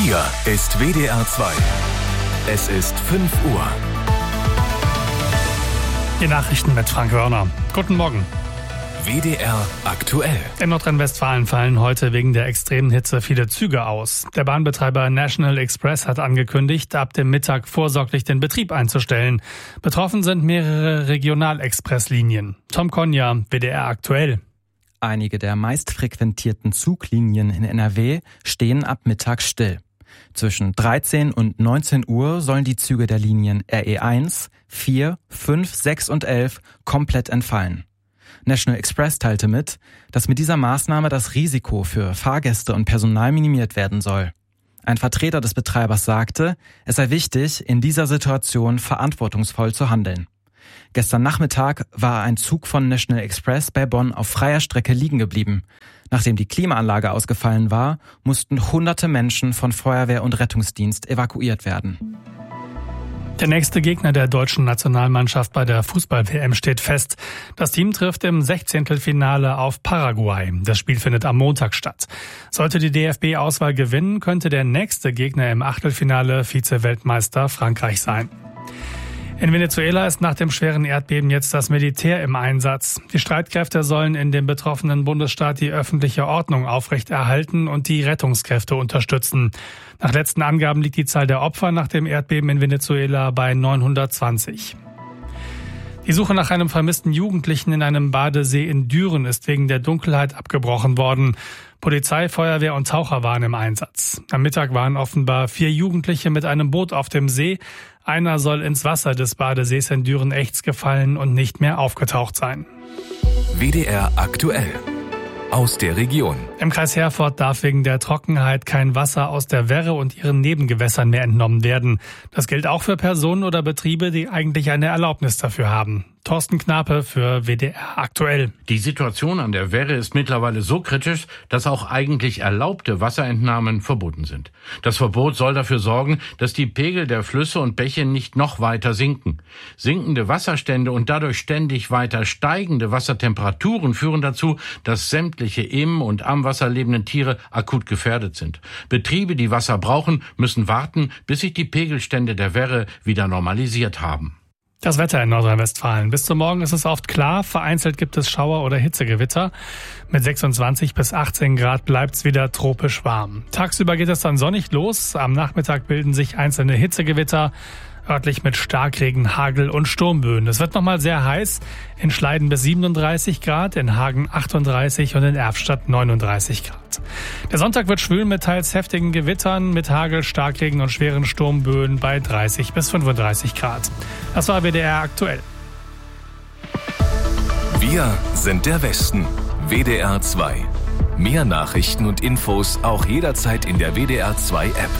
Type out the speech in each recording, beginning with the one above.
Hier ist WDR 2. Es ist 5 Uhr. Die Nachrichten mit Frank Wörner. Guten Morgen. WDR aktuell. In Nordrhein-Westfalen fallen heute wegen der extremen Hitze viele Züge aus. Der Bahnbetreiber National Express hat angekündigt, ab dem Mittag vorsorglich den Betrieb einzustellen. Betroffen sind mehrere Regionalexpresslinien. Tom Konja, WDR aktuell. Einige der meistfrequentierten Zuglinien in NRW stehen ab Mittag still. Zwischen 13 und 19 Uhr sollen die Züge der Linien RE1, 4, 5, 6 und 11 komplett entfallen. National Express teilte mit, dass mit dieser Maßnahme das Risiko für Fahrgäste und Personal minimiert werden soll. Ein Vertreter des Betreibers sagte, es sei wichtig, in dieser Situation verantwortungsvoll zu handeln. Gestern Nachmittag war ein Zug von National Express bei Bonn auf freier Strecke liegen geblieben. Nachdem die Klimaanlage ausgefallen war, mussten hunderte Menschen von Feuerwehr und Rettungsdienst evakuiert werden. Der nächste Gegner der deutschen Nationalmannschaft bei der Fußball-WM steht fest. Das Team trifft im 16. auf Paraguay. Das Spiel findet am Montag statt. Sollte die DFB-Auswahl gewinnen, könnte der nächste Gegner im Achtelfinale Vize-Weltmeister Frankreich sein. In Venezuela ist nach dem schweren Erdbeben jetzt das Militär im Einsatz. Die Streitkräfte sollen in dem betroffenen Bundesstaat die öffentliche Ordnung aufrechterhalten und die Rettungskräfte unterstützen. Nach letzten Angaben liegt die Zahl der Opfer nach dem Erdbeben in Venezuela bei 920. Die Suche nach einem vermissten Jugendlichen in einem Badesee in Düren ist wegen der Dunkelheit abgebrochen worden. Polizei, Feuerwehr und Taucher waren im Einsatz. Am Mittag waren offenbar 4 Jugendliche mit einem Boot auf dem See. Einer soll ins Wasser des Badesees in Düren-Echts gefallen und nicht mehr aufgetaucht sein. WDR aktuell. Aus der Region. Im Kreis Herford darf wegen der Trockenheit kein Wasser aus der Werre und ihren Nebengewässern mehr entnommen werden. Das gilt auch für Personen oder Betriebe, die eigentlich eine Erlaubnis dafür haben. Thorsten Knape für WDR aktuell. Die Situation an der Werre ist mittlerweile so kritisch, dass auch eigentlich erlaubte Wasserentnahmen verboten sind. Das Verbot soll dafür sorgen, dass die Pegel der Flüsse und Bäche nicht noch weiter sinken. Sinkende Wasserstände und dadurch ständig weiter steigende Wassertemperaturen führen dazu, dass sämtliche im und am Wasser lebenden Tiere akut gefährdet sind. Betriebe, die Wasser brauchen, müssen warten, bis sich die Pegelstände der Werre wieder normalisiert haben. Das Wetter in Nordrhein-Westfalen. Bis zum Morgen ist es oft klar, vereinzelt gibt es Schauer- oder Hitzegewitter. Mit 26 bis 18 Grad bleibt's wieder tropisch warm. Tagsüber geht es dann sonnig los. Am Nachmittag bilden sich einzelne Hitzegewitter, örtlich mit Starkregen, Hagel und Sturmböen. Es wird nochmal sehr heiß. In Schleiden bis 37 Grad, in Hagen 38 und in Erftstadt 39 Grad. Der Sonntag wird schwül mit teils heftigen Gewittern, mit Hagel, Starkregen und schweren Sturmböen bei 30 bis 35 Grad. Das war WDR aktuell. Wir sind der Westen. WDR 2. Mehr Nachrichten und Infos auch jederzeit in der WDR 2 App.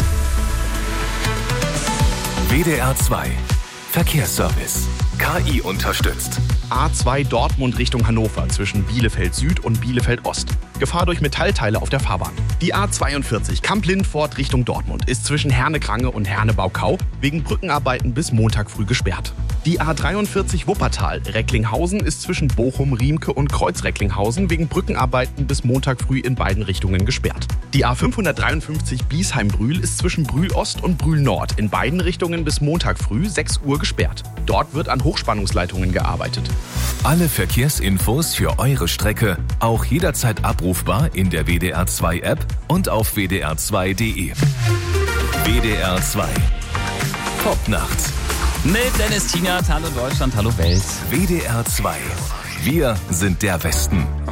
WDR 2. Verkehrsservice. KI unterstützt. A2 Dortmund Richtung Hannover zwischen Bielefeld Süd und Bielefeld Ost. Gefahr durch Metallteile auf der Fahrbahn. Die A42 Kamp-Lindfort Richtung Dortmund ist zwischen Herne-Krange und Herne-Baukau wegen Brückenarbeiten bis Montag früh gesperrt. Die A43 Wuppertal Recklinghausen ist zwischen Bochum, Riemke und Kreuz-Recklinghausen wegen Brückenarbeiten bis Montag früh in beiden Richtungen gesperrt. Die A553 Biesheim-Brühl ist zwischen Brühl Ost und Brühl Nord in beiden Richtungen bis Montag früh 6 Uhr gesperrt. Dort wird an Hochspannungsleitungen gearbeitet. Alle Verkehrsinfos für eure Strecke auch jederzeit abrufbar in der WDR 2 App und auf wdr2.de. WDR 2. Top nachts. Mit Dennis Tienert, hallo Deutschland, hallo Welt. WDR 2. Wir sind der Westen.